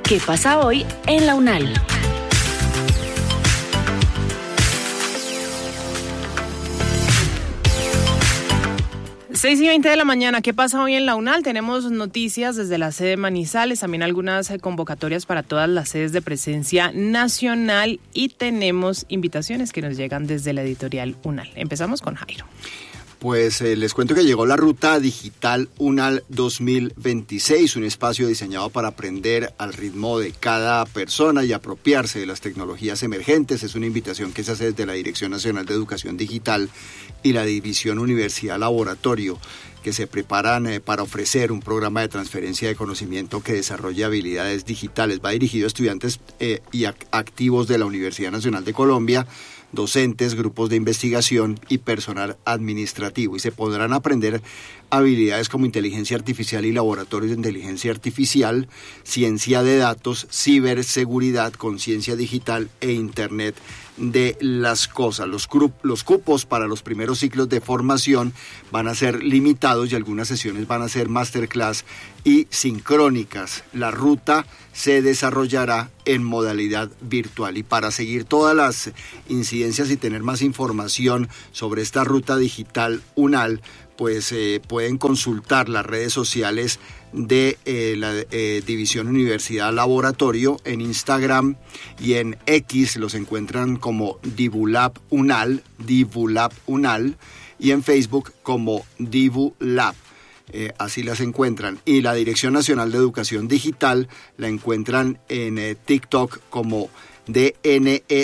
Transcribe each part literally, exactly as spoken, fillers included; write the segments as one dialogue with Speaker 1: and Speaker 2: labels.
Speaker 1: ¿Qué pasa hoy en la UNAL?
Speaker 2: seis y veinte de la mañana, ¿qué pasa hoy en la UNAL? Tenemos noticias desde la sede Manizales, también algunas convocatorias para todas las sedes de presencia nacional y tenemos invitaciones que nos llegan desde la editorial UNAL. Empezamos con Jairo.
Speaker 3: Pues eh, les cuento que llegó la Ruta Digital UNAL dos mil veintiséis, un espacio diseñado para aprender al ritmo de cada persona y apropiarse de las tecnologías emergentes. Es una invitación que se hace desde la Dirección Nacional de Educación Digital y la División Universidad Laboratorio, que se preparan eh, para ofrecer un programa de transferencia de conocimiento que desarrolle habilidades digitales. Va dirigido a estudiantes eh, y a- activos de la Universidad Nacional de Colombia, docentes, grupos de investigación y personal administrativo, y se podrán aprender habilidades como inteligencia artificial y laboratorios de inteligencia artificial, ciencia de datos, ciberseguridad, conciencia digital e internet de las cosas. Los, cru- los cupos para los primeros ciclos de formación van a ser limitados y algunas sesiones van a ser masterclass y sincrónicas. La ruta se desarrollará en modalidad virtual, y para seguir todas las incidencias y tener más información sobre esta ruta digital UNAL, pues eh, pueden consultar las redes sociales de eh, la eh, División Universidad Laboratorio en Instagram y en X. Los encuentran como Divulab UNAL, Divulab UNAL, y en Facebook como Divulab. Eh, así las encuentran. Y la Dirección Nacional de Educación Digital la encuentran en eh, TikTok como D N E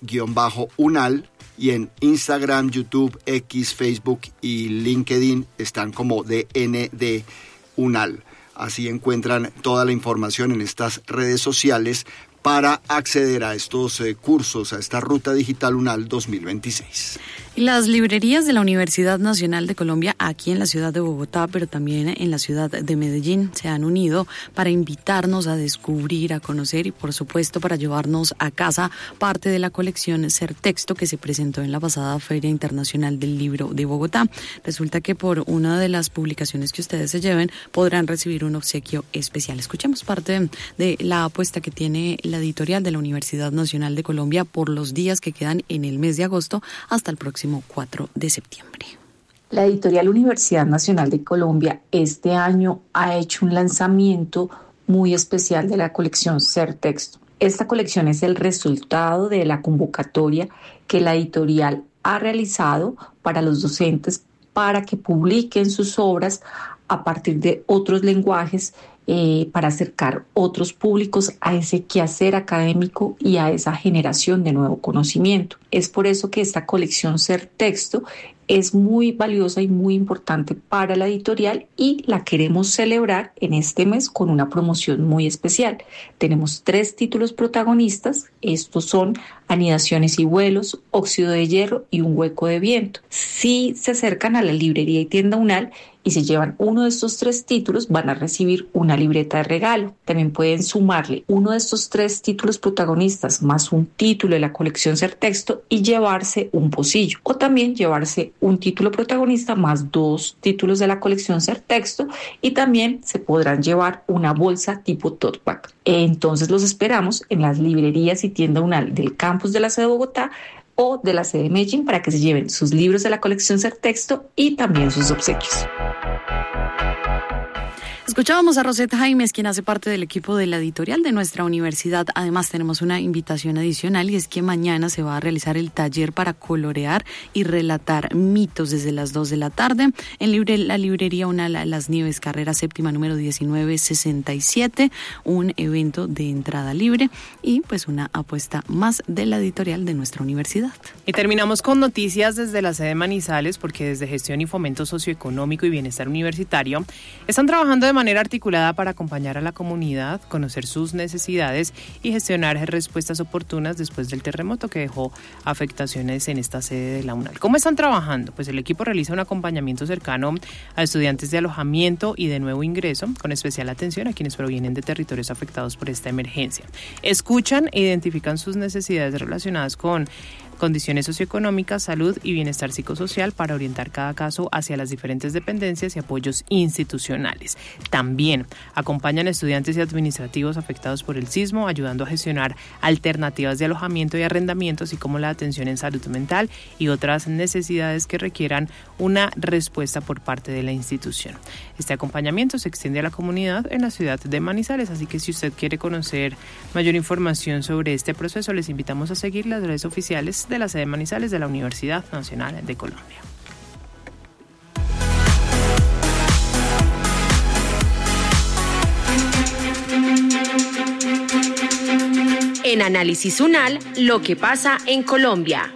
Speaker 3: D-UNAL, y en Instagram, YouTube, X, Facebook y LinkedIn están como D N D UNAL. Así encuentran toda la información en estas redes sociales para acceder a estos eh, cursos, a esta Ruta Digital UNAL dos mil veintiséis.
Speaker 4: Las librerías de la Universidad Nacional de Colombia, aquí en la ciudad de Bogotá, pero también en la ciudad de Medellín, se han unido para invitarnos a descubrir, a conocer y, por supuesto, para llevarnos a casa parte de la colección Certexto que se presentó en la pasada Feria Internacional del Libro de Bogotá. Resulta que por una de las publicaciones que ustedes se lleven podrán recibir un obsequio especial. Escuchemos parte de la apuesta que tiene la editorial de la Universidad Nacional de Colombia por los días que quedan en el mes de agosto hasta el próximo cuatro de septiembre.
Speaker 5: La editorial Universidad Nacional de Colombia este año ha hecho un lanzamiento muy especial de la colección Certexto. Esta colección es el resultado de la convocatoria que la editorial ha realizado para los docentes para que publiquen sus obras a partir de otros lenguajes, eh, para acercar otros públicos a ese quehacer académico y a esa generación de nuevo conocimiento. Es por eso que esta colección Certexto es muy valiosa y muy importante para la editorial, y la queremos celebrar en este mes con una promoción muy especial. Tenemos tres títulos protagonistas. Estos son Anidaciones y vuelos, Óxido de hierro y Un hueco de viento. Si se acercan a la librería y tienda UNAL y se llevan uno de estos tres títulos, van a recibir una libreta de regalo. También pueden sumarle uno de estos tres títulos protagonistas más un título de la colección Certexto y llevarse un pocillo, o también llevarse un título protagonista más dos títulos de la colección Certexto, y también se podrán llevar una bolsa tipo tote bag. Entonces los esperamos en las librerías y tienda UNAL del campus de la sede de Bogotá o de la sede de Medellín para que se lleven sus libros de la colección Certexto y también sus obsequios.
Speaker 4: Escuchábamos a Rosette Jaimes, quien hace parte del equipo de la editorial de nuestra universidad. Además, tenemos una invitación adicional, y es que mañana se va a realizar el taller para colorear y relatar mitos desde las dos de la tarde en libre, la librería UNAL Las Nieves, carrera séptima número diecinueve sesenta y siete, un evento de entrada libre y pues una apuesta más de la editorial de nuestra universidad.
Speaker 2: Y terminamos con noticias desde la sede Manizales, porque desde Gestión y Fomento Socioeconómico y Bienestar Universitario están trabajando de manera articulada para acompañar a la comunidad, conocer sus necesidades y gestionar respuestas oportunas después del terremoto que dejó afectaciones en esta sede de la UNAL. ¿Cómo están trabajando? Pues el equipo realiza un acompañamiento cercano a estudiantes de alojamiento y de nuevo ingreso, con especial atención a quienes provienen de territorios afectados por esta emergencia. Escuchan e identifican sus necesidades relacionadas con condiciones socioeconómicas, salud y bienestar psicosocial para orientar cada caso hacia las diferentes dependencias y apoyos institucionales. También acompañan estudiantes y administrativos afectados por el sismo, ayudando a gestionar alternativas de alojamiento y arrendamiento, así como la atención en salud mental y otras necesidades que requieran una respuesta por parte de la institución. Este acompañamiento se extiende a la comunidad en la ciudad de Manizales, así que si usted quiere conocer mayor información sobre este proceso, les invitamos a seguir las redes oficiales de la sede Manizales de la Universidad Nacional de Colombia.
Speaker 1: En Análisis UNAL, lo que pasa en Colombia.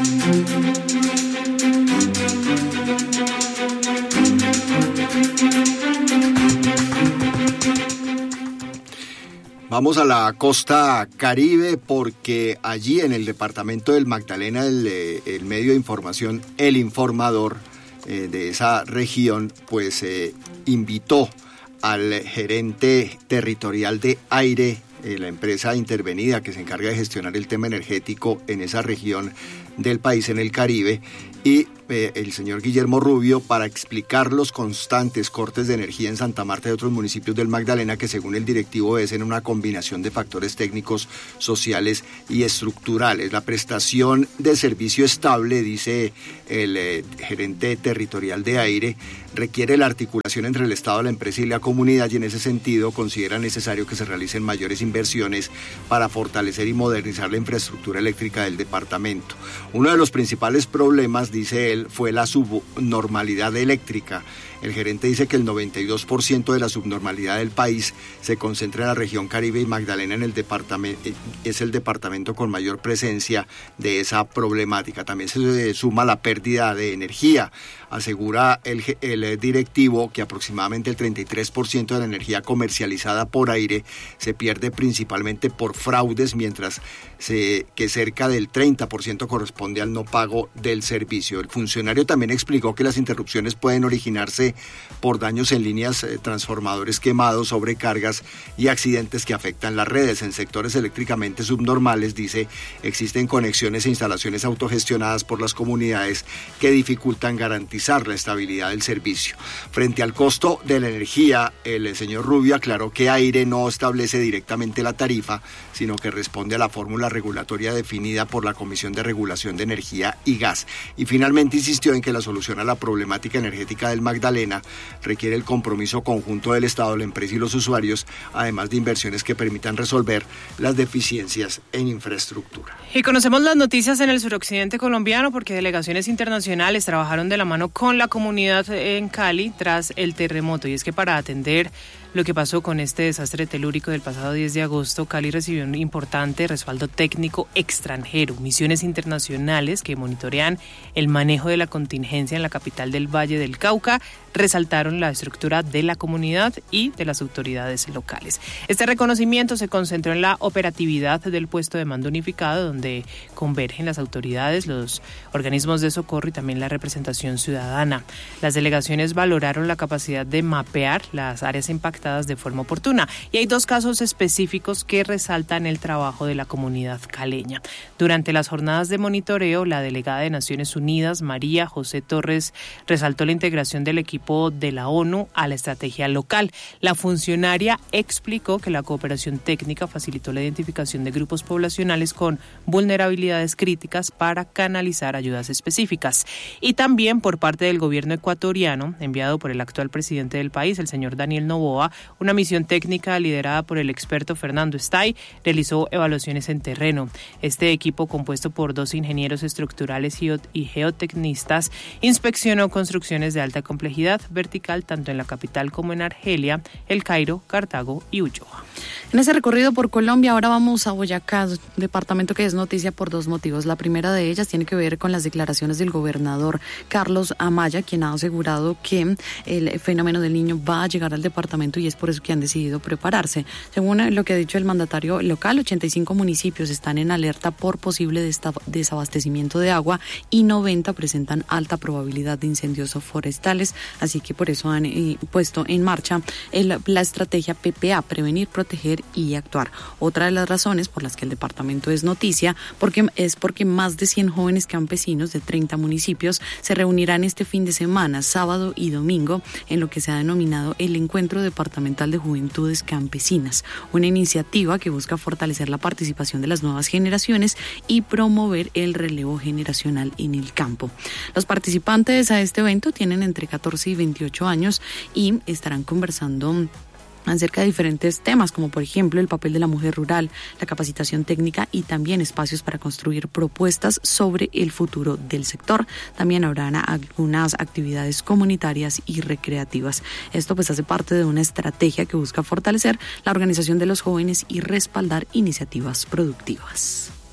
Speaker 3: Vamos a la costa Caribe porque allí en el departamento del Magdalena el, el medio de información El Informador eh, de esa región pues eh, invitó al gerente territorial de Aire, eh, la empresa intervenida que se encarga de gestionar el tema energético en esa región del país, en el Caribe, y eh, el señor Guillermo Rubio, para explicar los constantes cortes de energía en Santa Marta y otros municipios del Magdalena que según el directivo es en una combinación de factores técnicos, sociales y estructurales. La prestación de servicio estable, dice el eh, gerente territorial de Aire, requiere la articulación entre el Estado, la empresa y la comunidad, y en ese sentido considera necesario que se realicen mayores inversiones para fortalecer y modernizar la infraestructura eléctrica del departamento. Uno de los principales problemas, dice él, fue la subnormalidad eléctrica. El gerente dice que el noventa y dos por ciento de la subnormalidad del país se concentra en la región Caribe y Magdalena en el departamento, es el departamento con mayor presencia de esa problemática. También se suma la pérdida de energía. Asegura el, el directivo que aproximadamente el treinta y tres por ciento de la energía comercializada por Aire se pierde principalmente por fraudes, mientras se, que cerca del treinta por ciento corresponde al no pago del servicio. El funcionario también explicó que las interrupciones pueden originarse por daños en líneas, eh, transformadores quemados, sobrecargas y accidentes que afectan las redes. En sectores eléctricamente subnormales, dice, existen conexiones e instalaciones autogestionadas por las comunidades que dificultan garantizar la estabilidad del servicio. Frente al costo de la energía, el señor Rubio aclaró que Aire no establece directamente la tarifa, sino que responde a la fórmula regulatoria definida por la Comisión de Regulación de Energía y Gas. Y finalmente insistió en que la solución a la problemática energética del Magdalena requiere el compromiso conjunto del Estado, la empresa y los usuarios, además de inversiones que permitan resolver las deficiencias en infraestructura.
Speaker 2: Y conocemos las noticias en el suroccidente colombiano porque delegaciones internacionales trabajaron de la mano con la comunidad en Cali tras el terremoto. Y es que para atender lo que pasó con este desastre telúrico del pasado diez de agosto, Cali recibió un importante respaldo técnico extranjero, misiones internacionales que monitorean el manejo de la contingencia en la capital del Valle del Cauca, resaltaron la estructura de la comunidad y de las autoridades locales. Este reconocimiento se concentró en la operatividad del puesto de mando unificado, donde convergen las autoridades, los organismos de socorro y también la representación ciudadana. Las delegaciones valoraron la capacidad de mapear las áreas impactadas de forma oportuna. Y hay dos casos específicos que resaltan el trabajo de la comunidad caleña. Durante las jornadas de monitoreo, la delegada de Naciones Unidas, María José Torres, resaltó la integración del equipo de la ONU a la estrategia local. La funcionaria explicó que la cooperación técnica facilitó la identificación de grupos poblacionales con vulnerabilidades críticas para canalizar ayudas específicas. Y también por parte del gobierno ecuatoriano, enviado por el actual presidente del país, el señor Daniel Noboa, una misión técnica liderada por el experto Fernando Stay realizó evaluaciones en terreno. Este equipo, compuesto por dos ingenieros estructurales y geotecnistas, inspeccionó construcciones de alta complejidad vertical tanto en la capital como en Argelia, El Cairo, Cartago y Ulloa.
Speaker 4: En ese recorrido por Colombia, ahora vamos a Boyacá, departamento que es noticia por dos motivos. La primera de ellas tiene que ver con las declaraciones del gobernador Carlos Amaya, quien ha asegurado que el fenómeno del Niño va a llegar al departamento y es por eso que han decidido prepararse. Según lo que ha dicho el mandatario local, ochenta y cinco municipios están en alerta por posible desabastecimiento de agua y noventa presentan alta probabilidad de incendios forestales, así que por eso han eh, puesto en marcha el, la estrategia P P A, prevenir, proteger conocer y actuar. Otra de las razones por las que el departamento es noticia porque es porque más de cien jóvenes campesinos de treinta municipios se reunirán este fin de semana, sábado y domingo, en lo que se ha denominado el Encuentro Departamental de Juventudes Campesinas, una iniciativa que busca fortalecer la participación de las nuevas generaciones y promover el relevo generacional en el campo. Los participantes a este evento tienen entre catorce y veintiocho años y estarán conversando acerca de diferentes temas, como por ejemplo el papel de la mujer rural, la capacitación técnica y también espacios para construir propuestas sobre el futuro del sector. También habrán algunas actividades comunitarias y recreativas. Esto pues hace parte de una estrategia que busca fortalecer la organización de los jóvenes y respaldar iniciativas productivas.